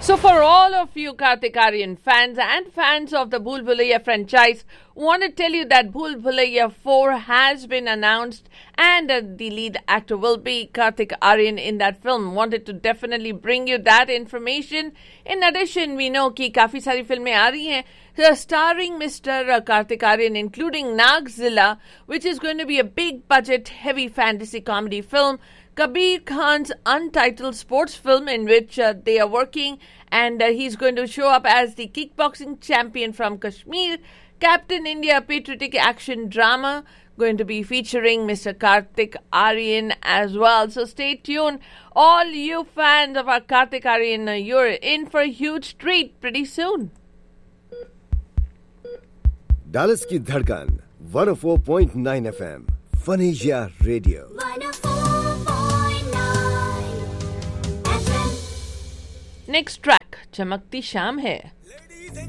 So for all of you Kartik Aaryan fans and fans of the Bhool Bhulaiya franchise, want to tell you that Bhool Bhulaiya 4 has been announced and the lead actor will be Kartik Aaryan in that film. Wanted to definitely bring you that information. In addition, we know कि काफी सारी फिल्में आ रही हैं starring Mr. Kartik Aaryan, including Nagzilla, which is going to be a big budget heavy fantasy comedy film. Kabir Khan's untitled sports film in which they are working, and he's going to show up as the kickboxing champion from Kashmir. Captain India patriotic action drama going to be featuring Mr. Kartik Aaryan as well. So stay tuned. All you fans of our Kartik Aaryan, you're in for a huge treat pretty soon. Dallas की धड़कन 104.9 FM Fun Asia Radio. 104.9 FM. Next track चमकती शाम है. Ladies and